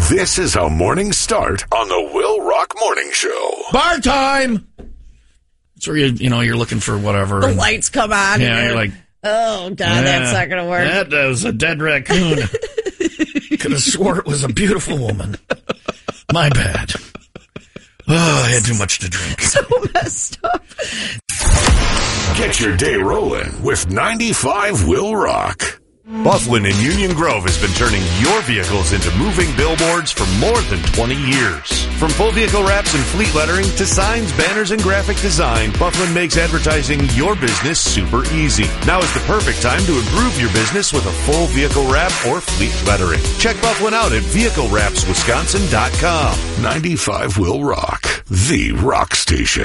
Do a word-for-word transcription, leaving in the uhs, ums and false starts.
This is how mornings start on the Will Rock Morning Show. Bar time! It's where you, you know, you're looking for whatever. The and, lights come on. Yeah, you're like, oh, God, yeah, that's not going to work. That was a dead raccoon. Could have swore it was a beautiful woman. My bad. Oh, I had too much to drink. So messed up. Get your day rolling with ninety-five Will Rock. Bufflin in Union Grove has been turning your vehicles into moving billboards for more than twenty years. From full vehicle wraps and fleet lettering to signs, banners, and graphic design, Bufflin makes advertising your business super easy. Now is the perfect time to improve your business with a full vehicle wrap or fleet lettering. Check Bufflin out at vehicle wraps wisconsin dot com. ninety-five Will Rock, the rock station.